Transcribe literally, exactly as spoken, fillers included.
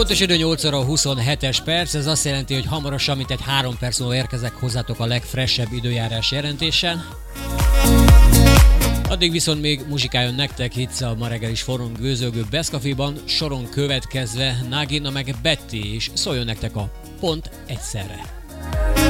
Pontos idő nyolc óra huszonhetes perc, ez azt jelenti, hogy hamarosan, mint egy három perc múlva érkezek hozzátok a legfreshebb időjárás jelentéssel. Addig viszont még muzsikáljon nektek itt a ma reggel is forrón gőzölgő Beszkaféban, soron következve Nagina meg Betty is szóljon nektek a Pont Egyszerre.